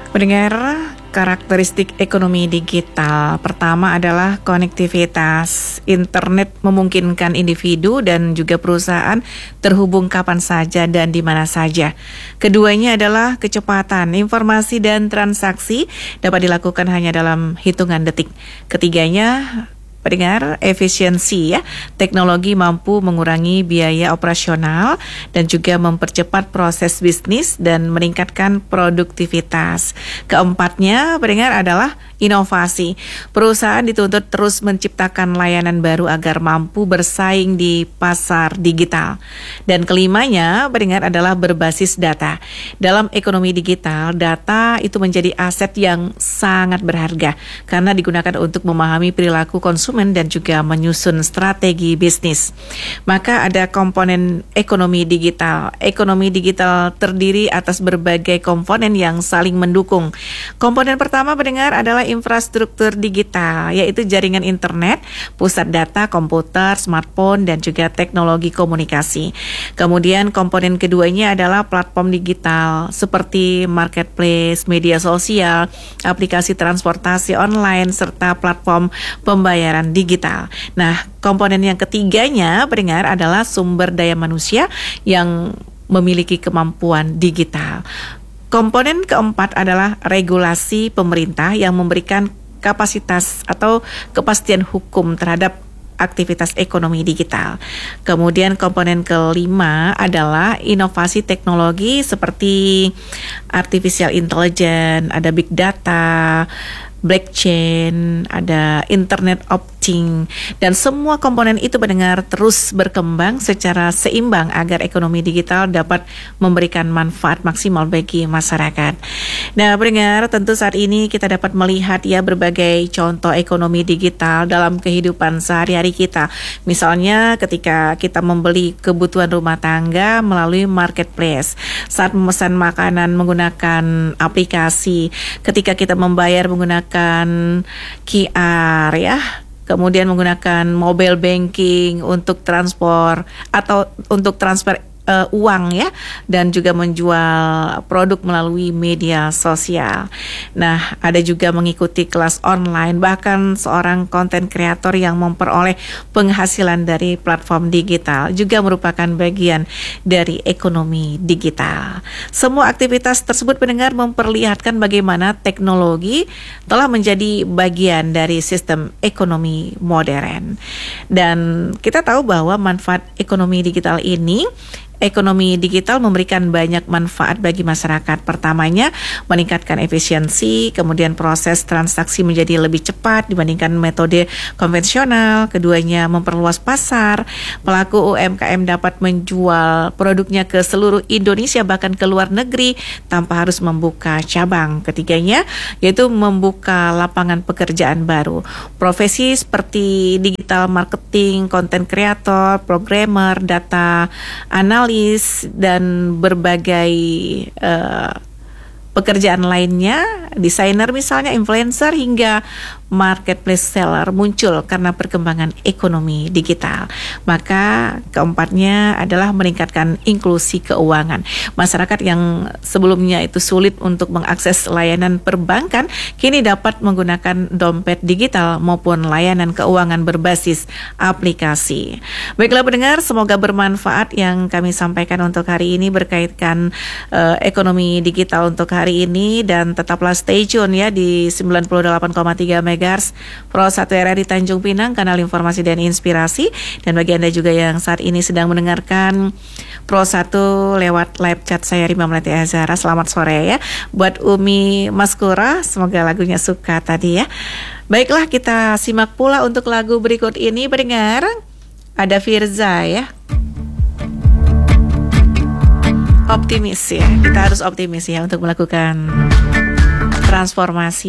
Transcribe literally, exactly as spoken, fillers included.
Mendengar karakteristik ekonomi digital, pertama adalah konektivitas. Internet memungkinkan individu dan juga perusahaan terhubung kapan saja dan di mana saja. Keduanya adalah kecepatan, informasi dan transaksi dapat dilakukan hanya dalam hitungan detik. Ketiganya, pendengar, efisiensi ya. Teknologi mampu mengurangi biaya operasional dan juga mempercepat proses bisnis dan meningkatkan produktivitas. Keempatnya, pendengar, adalah inovasi. Perusahaan dituntut terus menciptakan layanan baru agar mampu bersaing di pasar digital. Dan kelimanya, pendengar, adalah berbasis data. Dalam ekonomi digital, data itu menjadi aset yang sangat berharga karena digunakan untuk memahami perilaku konsumen dan juga menyusun strategi bisnis. Maka ada komponen ekonomi digital. Ekonomi digital terdiri atas berbagai komponen yang saling mendukung. Komponen pertama, pendengar, adalah infrastruktur digital, yaitu jaringan internet, pusat data, komputer, smartphone, dan juga teknologi komunikasi. Kemudian komponen keduanya adalah platform digital seperti marketplace, media sosial, aplikasi transportasi online, serta platform pembayaran digital. Nah, komponen yang ketiganya, pendengar, adalah sumber daya manusia yang memiliki kemampuan digital. Komponen keempat adalah regulasi pemerintah yang memberikan kapasitas atau kepastian hukum terhadap aktivitas ekonomi digital. Kemudian komponen kelima adalah inovasi teknologi seperti artificial intelligence, ada big data, blockchain, ada internet of things, dan semua komponen itu pendengar terus berkembang secara seimbang agar ekonomi digital dapat memberikan manfaat maksimal bagi masyarakat. Nah, pendengar, tentu saat ini kita dapat melihat ya berbagai contoh ekonomi digital dalam kehidupan sehari-hari kita. Misalnya ketika kita membeli kebutuhan rumah tangga melalui marketplace, saat memesan makanan menggunakan aplikasi, ketika kita membayar menggunakan Q R ya, kemudian menggunakan mobile banking untuk transport atau untuk transfer Uh, uang ya, dan juga menjual produk melalui media sosial. Nah, ada juga mengikuti kelas online, bahkan seorang konten kreator yang memperoleh penghasilan dari platform digital juga merupakan bagian dari ekonomi digital. Semua aktivitas tersebut, pendengar, memperlihatkan bagaimana teknologi telah menjadi bagian dari sistem ekonomi modern. Dan kita tahu bahwa manfaat ekonomi digital ini Ekonomi digital memberikan banyak manfaat bagi masyarakat. Pertamanya, meningkatkan efisiensi, kemudian proses transaksi menjadi lebih cepat dibandingkan metode konvensional. Keduanya, memperluas pasar. Pelaku U M K M dapat menjual produknya ke seluruh Indonesia, bahkan ke luar negeri, tanpa harus membuka cabang. Ketiganya, yaitu membuka lapangan pekerjaan baru. Profesi seperti digital marketing, content creator, programmer, data analis, dan berbagai uh, pekerjaan lainnya, desainer misalnya, influencer, hingga marketplace seller muncul karena perkembangan ekonomi digital. Maka keempatnya adalah meningkatkan inklusi keuangan. Masyarakat yang sebelumnya itu sulit untuk mengakses layanan perbankan kini dapat menggunakan dompet digital maupun layanan keuangan berbasis aplikasi. Baiklah pendengar, semoga bermanfaat yang kami sampaikan untuk hari ini berkaitan uh, ekonomi digital untuk hari ini, dan tetaplah stay tune ya di sembilan puluh delapan koma tiga megahertz Pro satu R R I Tanjung Pinang, kanal informasi dan inspirasi. Dan bagi Anda juga yang saat ini sedang mendengarkan Pro satu lewat live chat saya, Rima Melati Azhara, selamat sore ya. Buat Umi Maskura, semoga lagunya suka tadi ya. Baiklah, kita simak pula untuk lagu berikut ini, pendengar. Ada Firza ya, optimis ya. Kita harus optimis ya untuk melakukan transformasi